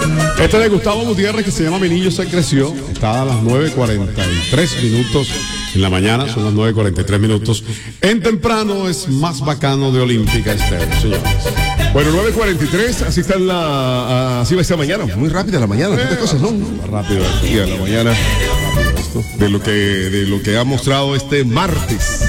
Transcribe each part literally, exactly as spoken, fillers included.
Este de Gustavo Gutiérrez, que se llama Mi Niño Se Creció, está a las nueve cuarenta y tres minutos en la mañana, son las nueve cuarenta y tres minutos. En temprano es más bacano de Olímpica Estéreo, señores. Bueno, nueve cuarenta y tres, así está en la, así va esta mañana, muy rápida la mañana, estas cosas son rápido, rápido la mañana, de lo que, de lo que ha mostrado este martes.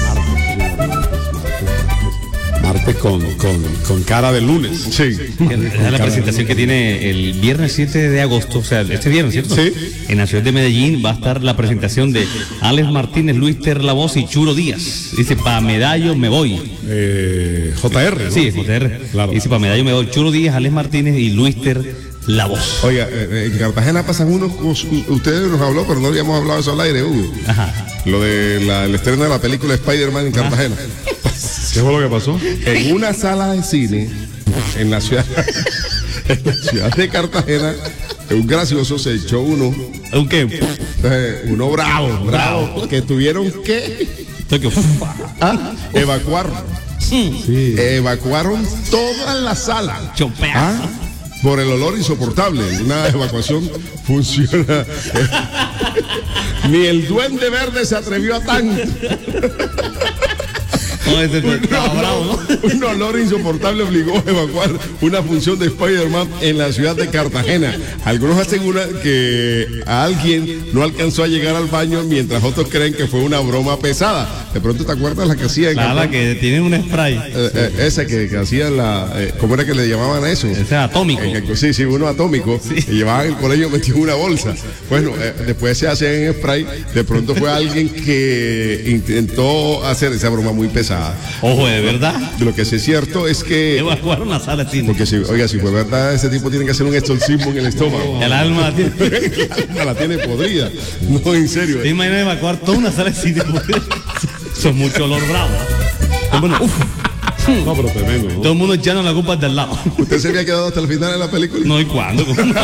Martes con, con, con cara de lunes. Sí. Es la presentación que tiene el viernes siete de agosto, o sea, este viernes, ¿cierto? Sí. En la ciudad de Medellín va a estar la presentación de Alex Martínez, Luis Ter La Voz y Churo Díaz. Dice, pa' medallo me voy. Eh, J R, ¿no? Sí, J R. Claro. Dice, pa' medallo me voy. Churo Díaz, Alex Martínez y Luis Ter La Voz. Oiga, eh, en Cartagena pasan unos, ustedes nos habló, pero no habíamos hablado de eso al aire, Hugo. Ajá. Lo de la, el estreno de la película Spider-Man en Cartagena. ¿Qué fue lo que pasó? En una sala de cine en la ciudad, en la ciudad de Cartagena, un gracioso se echó uno. ¿Un qué? Eh, uno bravo, bravo, que tuvieron que ah, evacuar. Sí. Evacuaron toda la sala. Chopea. Ah, por el olor insoportable. Una evacuación funciona. Ni el Duende Verde se atrevió a tanto. No, ese fue bravo, ¿no? Un olor insoportable obligó a evacuar una función de Spider-Man en la ciudad de Cartagena. Algunos aseguran que a alguien no alcanzó a llegar al baño, mientras otros creen que fue una broma pesada. De pronto te acuerdas la que hacían. La, la que tiene un spray. Eh, eh, esa que, que hacían la. Eh, ¿Cómo era que le llamaban a eso? Ese atómico. Eh, que, sí, sí, uno atómico. Sí. Y llevaban el colegio metido en una bolsa. Bueno, eh, después se hacían en spray. De pronto fue alguien que intentó hacer esa broma muy pesada. Ojo, ¿de verdad? Lo que sí es cierto es que. Evacuaron la sala de cine. Porque si, oiga, si fue verdad, ese tipo tiene que hacer un exorcismo en el estómago. El alma la tiene. El alma la tiene podrida. No, en serio. ¿Te imaginas evacuar toda una sala de cine? Son mucho olor bravo. Bueno, uf. No, pero tremendo, ¿no? Todo el mundo echando la culpa del lado. ¿Usted se había quedado hasta el final de la película? No, ¿y cuándo?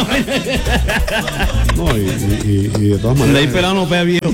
No, y, y, y de todas De maneras. ahí pelado no pega viejo.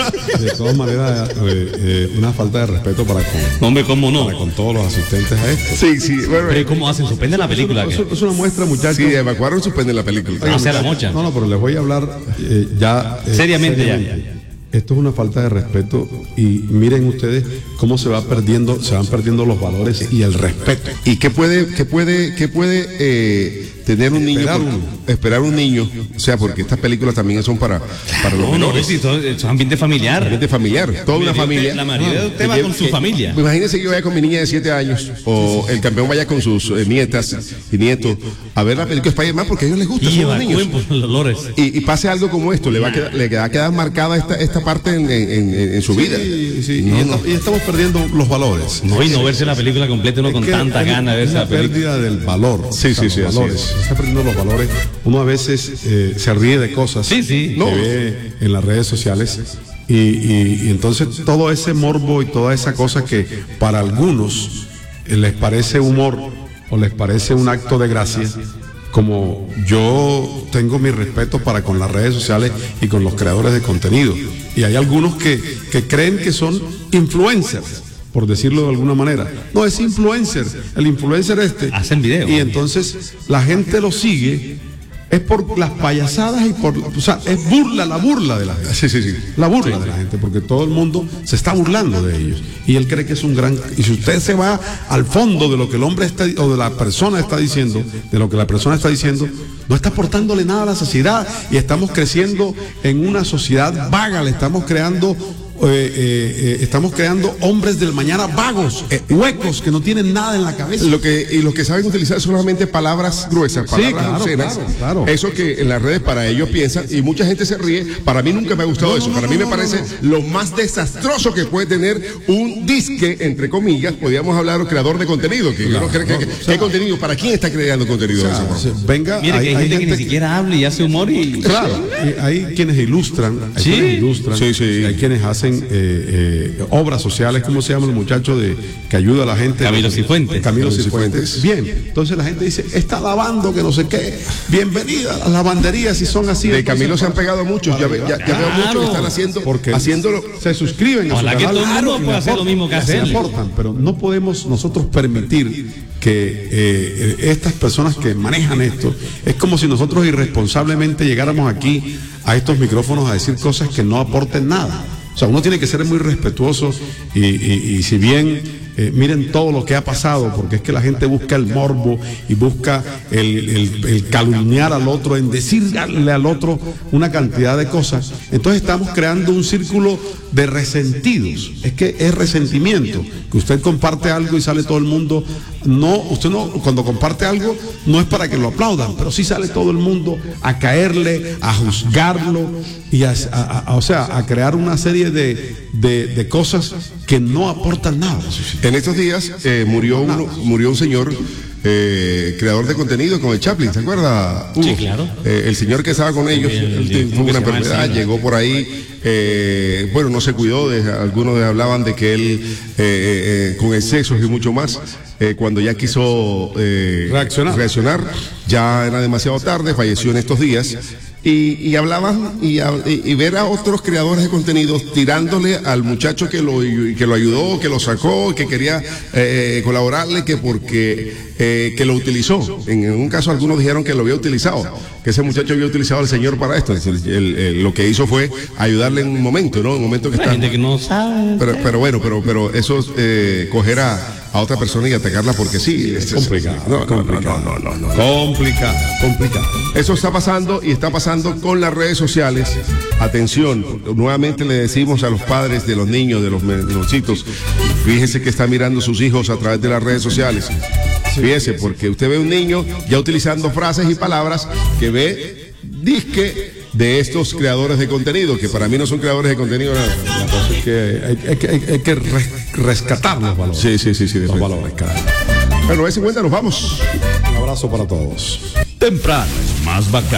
De todas maneras, eh, eh, una falta de respeto para con, Hombre, ¿cómo no? para con todos los asistentes a esto. Sí, sí. Bueno, Pero ¿cómo hacen? Suspende la película. Eso, eso es una muestra, muchachos. sí, evacuaron, suspenden la película. No sea la mocha. No, no, pero les voy a hablar eh, ya. eh, Seriamente, ya, ya, ya. Esto es una falta de respeto y miren ustedes cómo se va perdiendo, se van perdiendo los valores y el respeto. ¿Y qué puede, qué puede, qué puede eh, tener un niño? Esperar por- uno. esperar un niño. O sea, porque estas películas también son para, para los No, no, menores. sí, todo- es un ambiente familiar. Ambiente familiar, toda una Usted- familia. La mayoría de usted va Que- con su que- familia. Imagínense que yo vaya con mi niña de siete años o el campeón vaya con sus eh, nietas y nietos a ver la película Spider-Man porque a ellos les gusta, Y son los niños. evacúen por los olores. Y, y pase algo como esto, le va a quedar, le va a quedar marcada esta, esta parte en, en- en- en su vida. Sí, sí, No, y, no. esta- y estamos perdiendo los valores. No, y no verse la película completa uno con Que tanta es- gana de es verse la la película. pérdida del valor. Sí, sí, los sí, así valores. es. Se está perdiendo los valores. Uno a veces eh, se ríe de cosas Sí, sí. que No. ve en las redes sociales y, y- y entonces todo ese morbo y toda esa cosa que para algunos eh, les parece humor o les parece un acto de gracia, como yo tengo mi respeto para con las redes sociales y con los creadores de contenido. Y hay algunos que, que creen que son influencers, por decirlo de alguna manera. No, es influencer. El influencer este. Hacen video. Y entonces la gente lo sigue. Es por las payasadas y por... O sea, es burla, la burla de la gente. Sí, sí, sí. La burla de la gente, porque todo el mundo se está burlando de ellos. Y él cree que es un gran... Y si usted se va al fondo de lo que el hombre está, o de la persona está diciendo, de lo que la persona está diciendo, no está aportándole nada a la sociedad. Y estamos creciendo en una sociedad vaga, le estamos creando... Eh, eh, eh, estamos creando hombres del mañana vagos, eh, huecos que no tienen nada en la cabeza. Lo que, y los que saben utilizar solamente palabras gruesas, palabras claro, obscenas, claro, claro. eso que en las redes para ellos piensan, y mucha gente se ríe, para mí nunca me ha gustado No, eso, no, para no, mí no, me no, parece no. lo más desastroso que puede tener un disque, entre comillas, podríamos hablar, o creador de contenido, que Claro, uno cree que, no, que- o sea, ¿qué contenido? ¿Para quién está creando contenido? O de sea, esa forma? se- venga, Mire que hay, gente que ni siquiera habla y hace humor y... Claro, y hay quienes ilustran, hay Sí. quienes ilustran, Sí, sí. y hay quienes hacen hacen eh, eh, obras sociales, ¿cómo se llama el muchacho de que ayuda a la gente? Camilo Cifuentes. Camilo Cifuentes. Bien, entonces la gente dice, está lavando, que no sé qué, bienvenida a las lavanderías si son así. De Camilo se han pegado muchos, ya, ve- ya, ya veo muchos que están haciendo, porque haciéndolo. se suscriben a su Ojalá que canal, todo el mundo y pueda hacer lo mismo que se hacer. aportan, pero no podemos nosotros permitir que eh, estas personas que manejan esto, es como si nosotros irresponsablemente llegáramos aquí a estos micrófonos a decir cosas que no aporten nada. O sea, uno tiene que ser muy respetuoso y, y, y si bien eh, miren todo lo que ha pasado, porque es que la gente busca el morbo y busca el, el, el calumniar al otro, en decirle al otro una cantidad de cosas, entonces estamos creando un círculo de resentidos. Es que es resentimiento, que usted comparte algo y sale todo el mundo, no, usted no, cuando comparte algo no es para que lo aplaudan, pero sí sale todo el mundo a caerle, a juzgarlo y a, a, a, o sea, a crear una serie de, de, de cosas que no aportan nada. En estos días eh, murió, uno, murió un señor eh, creador de contenido con el Chaplin, ¿se acuerda? Sí, claro. Eh, el señor que estaba con ellos, El- el- él tuvo el- una el- enfermedad, el- llegó por ahí, eh, bueno, no se cuidó, de, algunos de- hablaban de que él, eh, eh, con excesos y mucho más, eh, cuando ya quiso eh, Reaccionar. reaccionar, ya era demasiado tarde, falleció en estos días. Y, y hablaban y, y, y ver a otros creadores de contenidos tirándole al muchacho que lo, que lo ayudó, que lo sacó, que quería eh, colaborarle, que porque eh, que lo utilizó. En, en un caso algunos dijeron que lo había utilizado, que ese muchacho había utilizado al señor para esto. El, el, el, lo que hizo fue ayudarle en un momento, ¿no? En un momento que Hay está. gente que no sabe. Pero, pero bueno, pero, pero eso eh, coger a, a otra persona y atacarla porque sí. Es complicado, No, no, complicado. no, no, no, no. Complicado, complicado. Eso está pasando y está pasando con las redes sociales. Atención, nuevamente le decimos a los padres de los niños, de los menorcitos, fíjese que está mirando sus hijos a través de las redes sociales. Fíjese, porque usted ve un niño ya utilizando frases y palabras que ve disque de estos creadores de contenido, que para mí no son creadores de contenido nada. La cosa es que hay, hay que- hay- hay que res- rescatar los valores. Sí, sí, sí, sí. Los valores, caray. Bueno, a ese cuenta nos vamos. Un abrazo para todos. Temprano es más bacán.